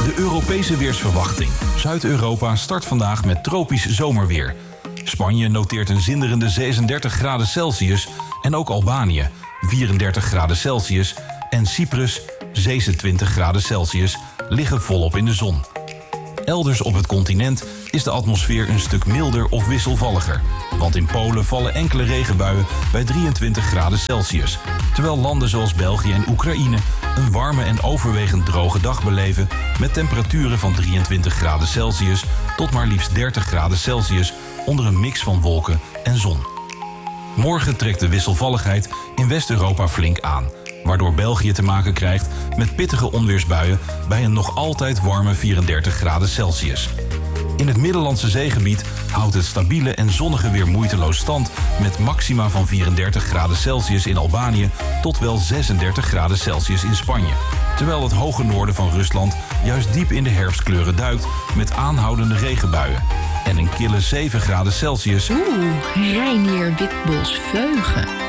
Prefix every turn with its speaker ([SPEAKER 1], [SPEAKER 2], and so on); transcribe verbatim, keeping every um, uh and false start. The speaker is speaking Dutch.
[SPEAKER 1] De Europese weersverwachting. Zuid-Europa start vandaag met tropisch zomerweer. Spanje noteert een zinderende zesendertig graden Celsius en ook Albanië vierendertig graden Celsius en Cyprus zesenentwintig graden Celsius liggen volop in de zon. Elders op het continent is de atmosfeer een stuk milder of wisselvalliger. Want in Polen vallen enkele regenbuien bij drieëntwintig graden Celsius. Terwijl landen zoals België en Oekraïne een warme en overwegend droge dag beleven met temperaturen van drieëntwintig graden Celsius tot maar liefst dertig graden Celsius onder een mix van wolken en zon. Morgen trekt de wisselvalligheid in West-Europa flink aan, waardoor België te maken krijgt met pittige onweersbuien bij een nog altijd warme vierendertig graden Celsius. In het Middellandse zeegebied houdt het stabiele en zonnige weer moeiteloos stand met maxima van vierendertig graden Celsius in Albanië tot wel zesendertig graden Celsius in Spanje. Terwijl het hoge noorden van Rusland juist diep in de herfstkleuren duikt met aanhoudende regenbuien. En een kille zeven graden Celsius.
[SPEAKER 2] Oeh, Reinier Witbos Veugen.